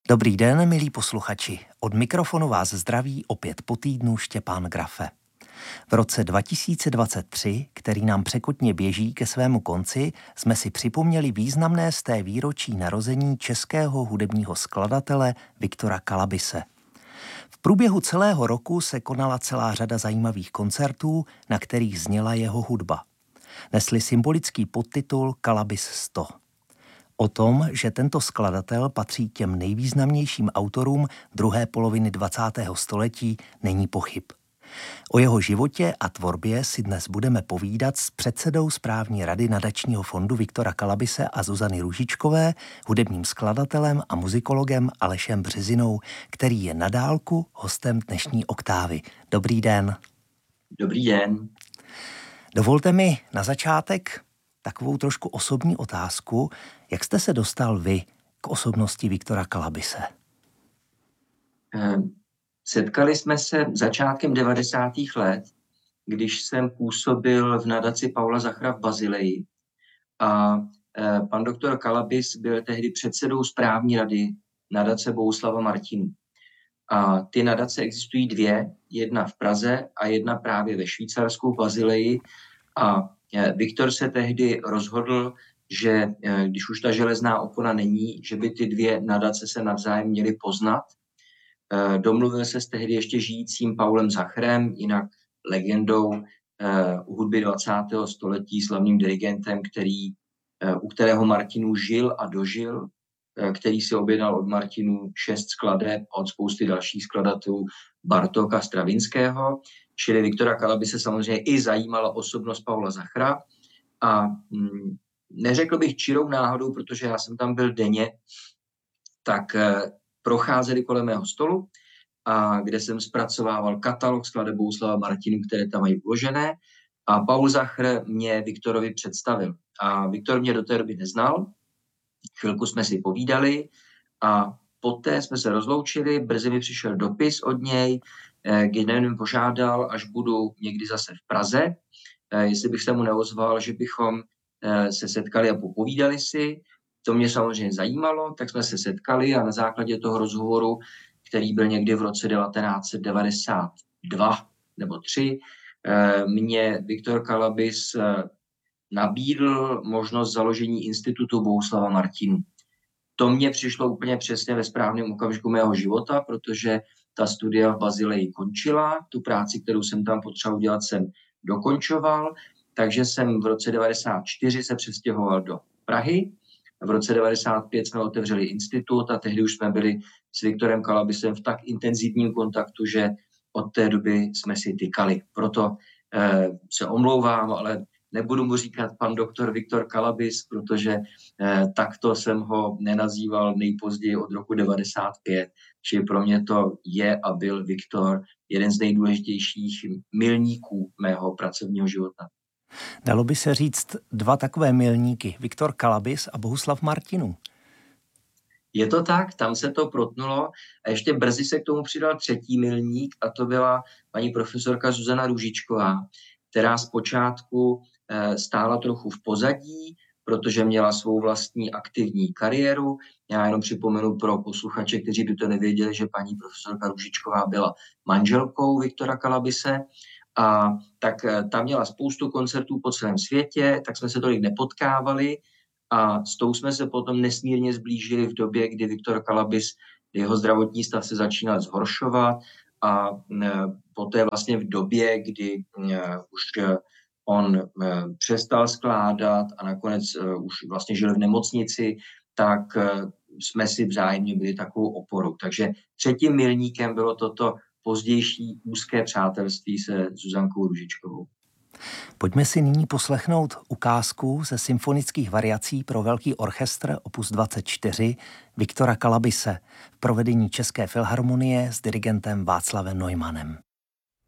Dobrý den, milí posluchači. Od mikrofonu vás zdraví opět po týdnu Štěpán Grafe. V roce 2023, který nám překotně běží ke svému konci, jsme si připomněli významné sté výročí narození českého hudebního skladatele Viktora Kalabise. V průběhu celého roku se konala celá řada zajímavých koncertů, na kterých zněla jeho hudba. Nesli symbolický podtitul Kalabis 100. O tom, že tento skladatel patří těm nejvýznamnějším autorům druhé poloviny 20. století, není pochyb. O jeho životě a tvorbě si dnes budeme povídat s předsedou správní rady nadačního fondu Viktora Kalabise a Zuzany Růžičkové, hudebním skladatelem a muzikologem Alešem Březinou, který je na dálku hostem dnešní Oktávy. Dobrý den. Dobrý den. Dovolte mi na začátek takovou trošku osobní otázku. Jak jste se dostal vy k osobnosti Viktora Kalabise? Setkali jsme se začátkem 90. let, když jsem působil v nadaci Paula Zachra v Basileji. A pan doktor Kalabis byl tehdy předsedou správní rady nadace Bohuslava Martinů. A ty nadace existují dvě, jedna v Praze a jedna právě ve Švýcarsku v Basileji. A Viktor se tehdy rozhodl, že když už ta železná opona není, že by ty dvě nadace se navzájem měly poznat. Domluvil se s tehdy ještě žijícím Paulem Zachrem, jinak legendou hudby 20. století, slavným dirigentem, u kterého Martinů žil a dožil, který si objednal od Martinů 6 skladeb a od spousty dalších skladatelů Bartóka, Stravinského. Čili Viktora Kalabise samozřejmě i zajímala osobnost Paula Zachra. A neřekl bych čirou náhodou, protože já jsem tam byl denně, tak procházeli kolem mého stolu, a kde jsem zpracovával katalog skladeb Bohuslava Martinů, které tam mají uložené. A Paul Zachr mě Viktorovi představil. A Viktor mě do té doby neznal. Chvilku jsme si povídali a poté jsme se rozloučili. Brzy mi přišel dopis od něj, kde mě požádal, až budu někdy zase v Praze, jestli bych se mu neozval, že bychom se setkali a popovídali si. To mě samozřejmě zajímalo, tak jsme se setkali a na základě toho rozhovoru, který byl někdy v roce 1992 nebo 3, mě Viktor Kalabis nabídl možnost založení institutu Bohuslava Martinů. To mně přišlo úplně přesně ve správném okamžiku mého života, protože ta studia v Basileji končila, tu práci, kterou jsem tam potřeboval dělat, jsem dokončoval, takže jsem v roce 1994 se přestěhoval do Prahy. V roce 1995 jsme otevřeli institut a tehdy už jsme byli s Viktorem Kalabisem v tak intenzivním kontaktu, že od té doby jsme si tykali. Proto se omlouvám, ale nebudu mu říkat pan doktor Viktor Kalabis, protože takto jsem ho nenazýval nejpozději od roku 1995. Čili pro mě to je a byl Viktor jeden z nejdůležitějších milníků mého pracovního života. Dalo by se říct dva takové milníky, Viktor Kalabis a Bohuslav Martinů. Je to tak, tam se to protnulo a ještě brzy se k tomu přidal třetí milník a to byla paní profesorka Zuzana Růžičková, která zpočátku stála trochu v pozadí, protože měla svou vlastní aktivní kariéru. Já jenom připomenu pro posluchače, kteří by to nevěděli, že paní profesorka Růžičková byla manželkou Viktora Kalabise. A tak tam měla spoustu koncertů po celém světě, tak jsme se tolik nepotkávali a s tou jsme se potom nesmírně zblížili v době, kdy Viktor Kalabis, jeho zdravotní stav se začínal zhoršovat a poté vlastně v době, kdy už on přestal skládat a nakonec už vlastně žil v nemocnici, tak jsme si vzájemně byli takovou oporou. Takže třetím milníkem bylo toto pozdější úzké přátelství se Zuzankou Růžičkovou. Pojďme si nyní poslechnout ukázku ze symfonických variací pro velký orchestr opus 24 Viktora Kalabise v provedení České filharmonie s dirigentem Václavem Neumannem.